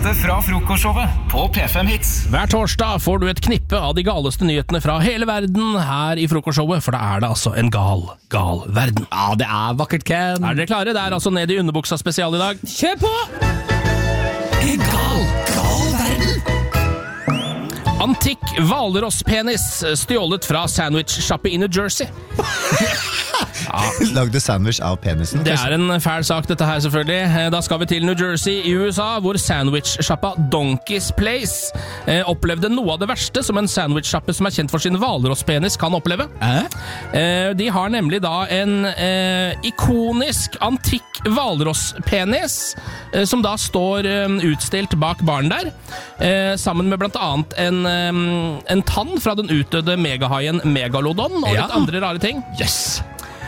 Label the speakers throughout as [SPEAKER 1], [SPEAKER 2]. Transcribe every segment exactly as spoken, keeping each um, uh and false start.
[SPEAKER 1] beste fra frokostshowet på P fem Hits.
[SPEAKER 2] Hver torsdag får du et knippe av de galeste nyhetene fra hele verden her i frokostshowet, for da er det altså en gal, gal verden.
[SPEAKER 3] Ja, det er vakkert, Ken.
[SPEAKER 2] Er dere klare? Det er altså Ned i underbuksa spesial i dag.
[SPEAKER 4] Kjør på!
[SPEAKER 1] En gal, gal verden.
[SPEAKER 2] Antikk Hvalrosspenis stjålet fra sandwich-sjappe i New Jersey.
[SPEAKER 5] Lagde sandwich av penisen.
[SPEAKER 2] Det er en fæl sak dette her selvfølgelig. Da skal vi til New Jersey i U S A, hvor sandwich-sjappa Donkey's Place eh, opplevde noe av det verste som en sandwich-sjappe som er kjent for sin hvalrosspenis kan oppleve. Eh, de har nemlig da en eh, ikonisk antikk hvalrosspenis eh, som da står eh, utstilt bak baren der, eh, sammen med blant annet en, eh, en tann fra den utdøde megahaien Megalodon og
[SPEAKER 3] Ja.
[SPEAKER 2] litt andre rare ting.
[SPEAKER 3] Yes.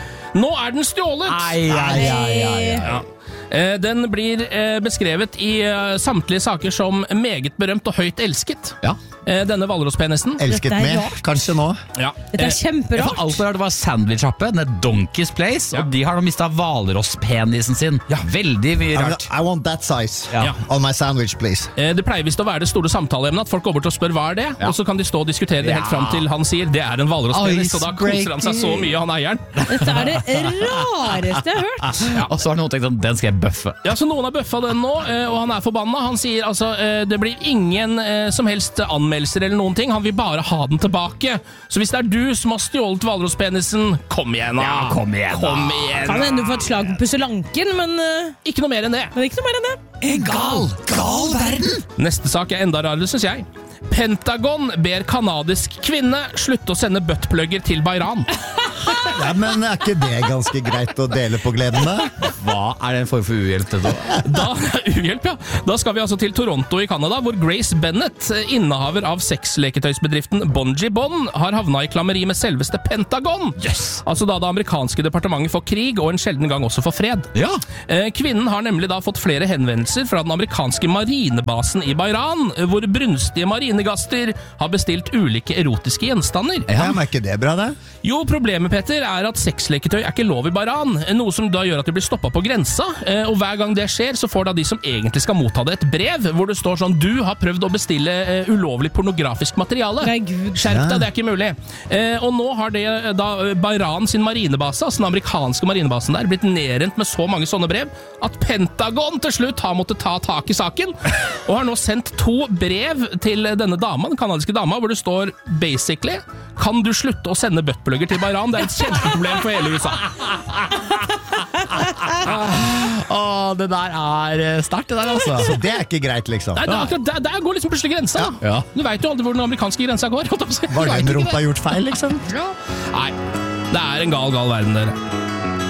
[SPEAKER 2] Nå er den stjålet!
[SPEAKER 3] Ai, ai, ai, ai, ai.
[SPEAKER 2] Ja. Eh, Den blir eh, beskrevet i eh, samtlige saker som meget berømt og høyt elsket.
[SPEAKER 3] Ja.
[SPEAKER 2] Eh, Denne hvalrosspenisen.
[SPEAKER 5] Elsket
[SPEAKER 4] Dette er
[SPEAKER 5] med,
[SPEAKER 4] rart.
[SPEAKER 5] kanskje nå.
[SPEAKER 2] Ja.
[SPEAKER 4] Dette er
[SPEAKER 2] Eh,
[SPEAKER 3] Jeg får
[SPEAKER 4] kjemperart.
[SPEAKER 3] alltid hørt det var sandwich-sjappe, den er Donkey's Place,
[SPEAKER 2] Ja.
[SPEAKER 3] og de har nå mistet hvalrosspenisen sin. Ja. Veldig mye
[SPEAKER 5] I,
[SPEAKER 3] rart.
[SPEAKER 5] I want that size
[SPEAKER 3] Ja.
[SPEAKER 2] Ja.
[SPEAKER 5] on my sandwich, please.
[SPEAKER 2] eh, Det pleier visst å være det store samtaleemnet at folk går bort og spør hva er det,
[SPEAKER 3] Ja.
[SPEAKER 2] og så kan de stå og diskutere det helt
[SPEAKER 3] Ja.
[SPEAKER 2] fram til han sier det er en hvalrosspenis, og da koser han seg så
[SPEAKER 3] Icebreaker.
[SPEAKER 2] mye, han eieren.
[SPEAKER 4] Dette er det rareste jeg har hørt.
[SPEAKER 3] Og så har noen tenkt sånn, den skal jeg bøffe.
[SPEAKER 2] Ja, så noen har bøffa den nå, eh, og han er forbanna. Han sier altså eh, det blir ingen eh, som helst anmeldelser eller noen ting. Han vil bare ha den tilbake. Så hvis det er du som har stjålet hvalrosspenisen, kom igjen da.
[SPEAKER 3] Ja, kom igjen da.
[SPEAKER 2] Kom igjen.
[SPEAKER 4] Kan hende du får et slag på pusselanken, men, uh,
[SPEAKER 2] Ikke noe mer enn det.
[SPEAKER 4] men ikke noe mer enn det.
[SPEAKER 1] En gal, gal verden.
[SPEAKER 2] Neste sak er enda rarere, synes jeg. Pentagon ber kanadisk kvinne slutte å sende buttplugger til Bayran.
[SPEAKER 5] Ja, men er ikke det ganske greit å dele på gleden da?
[SPEAKER 3] Hva er det en form for uhjelp til det?
[SPEAKER 2] Da, uhjelp, ja. Da skal vi altså til Toronto i Canada, hvor Grace Bennett, innehaver av sexleketøysbedriften Bonji Bon, har havna i klammeri med selveste Pentagon.
[SPEAKER 3] Yes.
[SPEAKER 2] Altså da det amerikanske departementet for krig, og en sjelden gang også for fred.
[SPEAKER 3] Ja.
[SPEAKER 2] Eh, Kvinnen har nemlig da fått flere henvendelser fra den amerikanske marinebasen i Bayran, hvor brunstige marinegaster har bestilt ulike erotiske gjenstander.
[SPEAKER 5] Ja, men er ikke det bra det?
[SPEAKER 2] Jo, problemet, Petter, er at sexleketøy er ikke lov i Bayran, noe som da gjør at de blir stoppet på grensa, eh, og hver gang det skjer, så får da de som egentlig skal motta det et brev, hvor det står sånn, du har prøvd å bestille eh, ulovlig pornografisk materiale.
[SPEAKER 4] Nei, Gud.
[SPEAKER 2] Skjerp deg,
[SPEAKER 5] Ja.
[SPEAKER 2] det er ikke mulig. Eh, og nå har det eh, da eh, Bayran sin marinebase, altså den amerikanske marinebasen der, blitt nedrent med så mange sånne brev, at Pentagon til slutt har måttet ta tak i saken, og har nå sendt to brev til denne dama, den kanadiske dama, hvor det står basically, kan du slutte å sende buttplugger til Bayran? Det er et kjempeproblem for hele U S A.
[SPEAKER 3] Åh, det der er eh, sterkt, det der, altså.
[SPEAKER 5] Så det er ikke greit, liksom.
[SPEAKER 2] Nei, det er akkurat der, der går liksom plutselig grensa. da.
[SPEAKER 3] Ja.
[SPEAKER 2] Du vet jo aldri hvor den amerikanske grensa går. holdt jeg på å si.
[SPEAKER 5] Var
[SPEAKER 2] Du vet
[SPEAKER 5] den
[SPEAKER 2] ikke
[SPEAKER 5] rumpa gjort feil, liksom?
[SPEAKER 2] Nei, det er en gal, gal verden, dere.